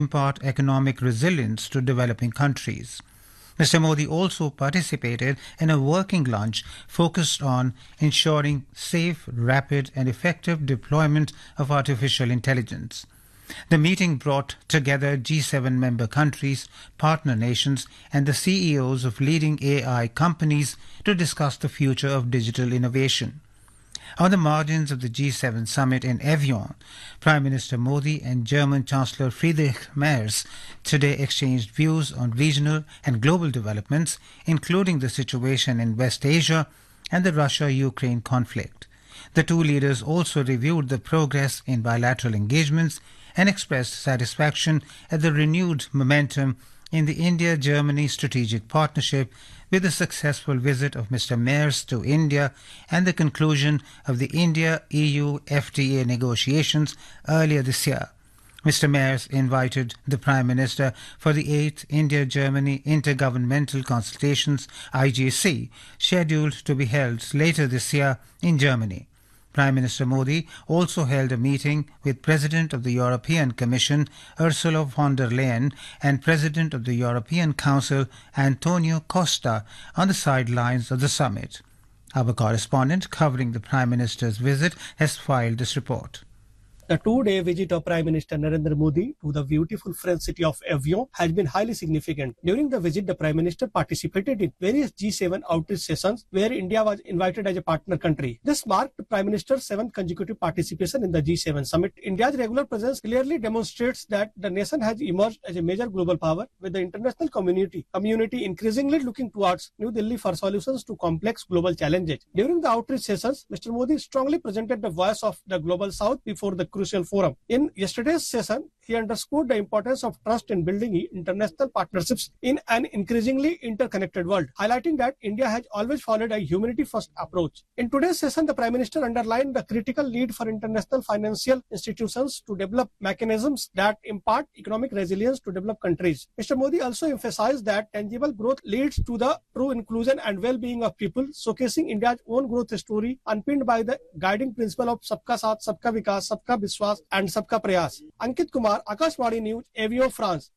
impart economic resilience to developing countries. Mr. Modi also participated in a working lunch focused on ensuring safe, rapid, and effective deployment of artificial intelligence. The meeting brought together G7 member countries, partner nations, and the CEOs of leading AI companies to discuss the future of digital innovation. On the margins of the G7 summit in Evian, Prime Minister Modi and German Chancellor Friedrich Merz today exchanged views on regional and global developments, including the situation in West Asia and the Russia-Ukraine conflict. The two leaders also reviewed the progress in bilateral engagements and expressed satisfaction at the renewed momentum in the India-Germany strategic partnership with the successful visit of Mr. Merz to India and the conclusion of the India-EU FTA negotiations earlier this year. Mr. Merz invited the Prime Minister for the 8th India-Germany Intergovernmental Consultations IGC, scheduled to be held later this year in Germany. Prime Minister Modi also held a meeting with President of the European Commission Ursula von der Leyen and President of the European Council Antonio Costa on the sidelines of the summit. Our correspondent covering the Prime Minister's visit has filed this report. The two-day visit of Prime Minister Narendra Modi to the beautiful French city of Evian has been highly significant. During the visit, the Prime Minister participated in various G7 outreach sessions where India was invited as a partner country. This marked the Prime Minister's 7th consecutive participation in the G7 summit. India's regular presence clearly demonstrates that the nation has emerged as a major global power, with the international community increasingly looking towards New Delhi for solutions to complex global challenges. During the outreach sessions, Mr. Modi strongly presented the voice of the Global South before the crucial forum. In yesterday's session, he underscored the importance of trust in building international partnerships in an increasingly interconnected world, highlighting that India has always followed a humanity-first approach. In today's session, the Prime Minister underlined the critical need for international financial institutions to develop mechanisms that impart economic resilience to developed countries. Mr. Modi also emphasized that tangible growth leads to the true inclusion and well-being of people, showcasing India's own growth story underpinned by the guiding principle of Sabka Saath, Sabka Vikas, Sabka Vishwas and Sabka Prayas. Ankit Kumar, Akashvani News, Evian, France.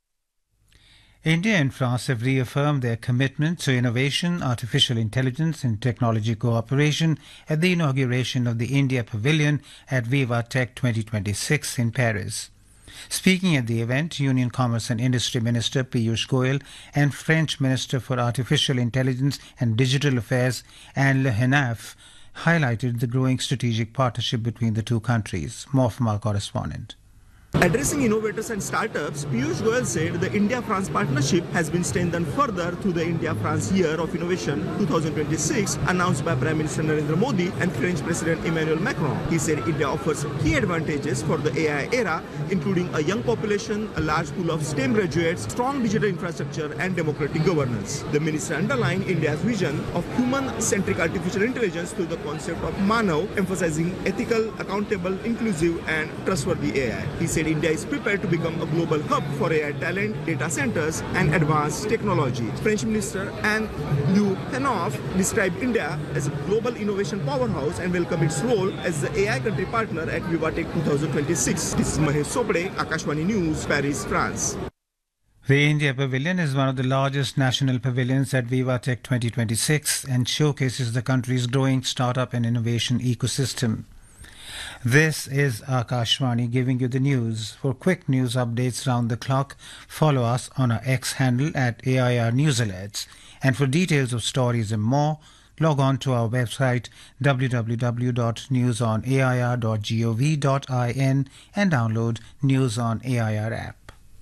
India and France have reaffirmed their commitment to innovation, artificial intelligence and technology cooperation at the inauguration of the India Pavilion at Viva Tech 2026 in Paris. Speaking at the event, Union Commerce and Industry Minister Piyush Goyal and French Minister for Artificial Intelligence and Digital Affairs Anne Le Henaf highlighted the growing strategic partnership between the two countries. More from our correspondent. Addressing innovators and startups, Piyush Goyal said the India-France partnership has been strengthened further through the India-France Year of Innovation 2026 announced by Prime Minister Narendra Modi and French President Emmanuel Macron. He said India offers key advantages for the AI era, including a young population, a large pool of STEM graduates, strong digital infrastructure and democratic governance. The minister underlined India's vision of human-centric artificial intelligence through the concept of Manav, emphasizing ethical, accountable, inclusive and trustworthy AI. He said India is prepared to become a global hub for AI talent, data centers and advanced technology. French Minister Anne Le Henaf described India as a global innovation powerhouse and welcomed its role as the AI country partner at Vivatech 2026. This is Mahesh Sopade, Akashvani News, Paris, France. The India Pavilion is one of the largest national pavilions at Vivatech 2026 and showcases the country's growing startup and innovation ecosystem. This is Akashvani giving you the news. For quick news updates round the clock, follow us on our X handle at AIR News Alerts. And for details of stories and more, log on to our website www.newsonair.gov.in and download News on AIR app.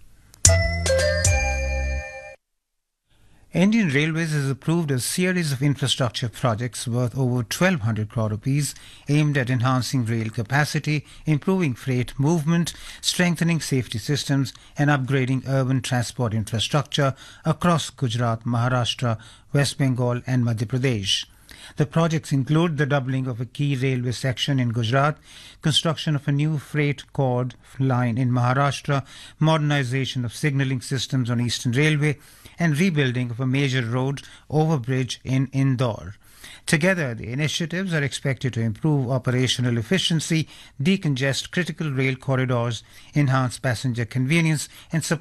Indian Railways has approved a series of infrastructure projects worth over 1,200 crore rupees aimed at enhancing rail capacity, improving freight movement, strengthening safety systems and upgrading urban transport infrastructure across Gujarat, Maharashtra, West Bengal and Madhya Pradesh. The projects include the doubling of a key railway section in Gujarat, construction of a new freight cord line in Maharashtra, modernization of signalling systems on Eastern Railway, and rebuilding of a major road overbridge in Indore. Together, the initiatives are expected to improve operational efficiency, decongest critical rail corridors, enhance passenger convenience, and support